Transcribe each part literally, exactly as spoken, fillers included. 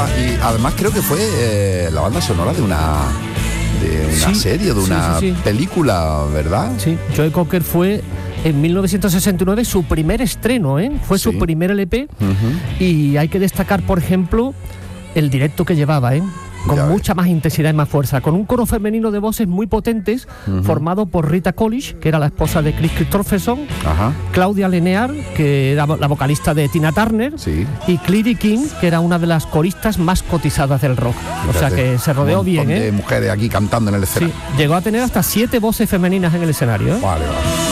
verdad. Y además creo que fue eh, la banda sonora de una de una Sí, serie, de sí, una sí, sí. película, ¿verdad? Sí, Joe Cocker fue en mil novecientos sesenta y nueve su primer estreno, ¿eh? Fue Sí. su primer L P. Uh-huh. Y hay que destacar, por ejemplo, el directo que llevaba, ¿eh? Con Ya mucha más intensidad y más fuerza, con un coro femenino de voces muy potentes, Uh-huh. formado por Rita Colish, que era la esposa de Chris Christopherson, Ajá. Claudia Linear, que era la vocalista de Tina Turner, Sí. y Cliri King, que era una de las coristas más cotizadas del rock. O sea Fíjate, que se rodeó un bien, montón ¿eh? de mujeres aquí cantando en el Sí, escenario. llegó a tener hasta siete voces femeninas en el escenario, ¿eh? Vale, vale.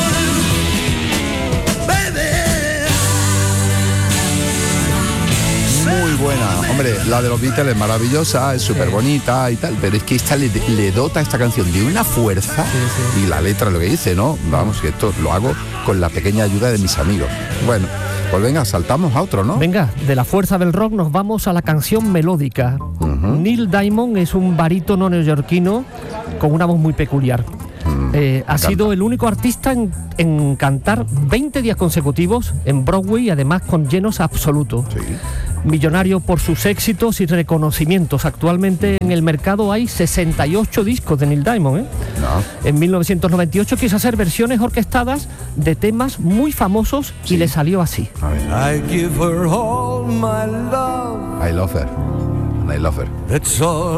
Muy buena. Hombre, la de los Beatles es maravillosa, es súper bonita y tal, pero es que esta le, le dota a esta canción de una fuerza, Sí, y la letra lo que dice, ¿no? Vamos, que esto lo hago con la pequeña ayuda de mis amigos. Bueno, pues venga, saltamos a otro, ¿no? Venga, de la fuerza del rock nos vamos a la canción melódica. Ujú. Neil Diamond es un barítono neoyorquino con una voz muy peculiar. Eh, ha encanta. sido el único artista en, en cantar veinte días consecutivos en Broadway y además con llenos absolutos. Sí. Millonario por sus éxitos y reconocimientos. Actualmente en el mercado hay sesenta y ocho discos de Neil Diamond, ¿eh? No. En mil novecientos noventa y ocho quiso hacer versiones orquestadas de temas muy famosos Sí. y le salió así. A ver. I give her all my love. I love her. And I love her. That's all.